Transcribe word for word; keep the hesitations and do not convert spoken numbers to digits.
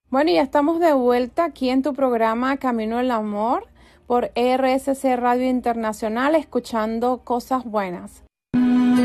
Bueno, ya estamos de vuelta aquí en tu programa Camino al Amor por R S C Radio Internacional, escuchando cosas buenas.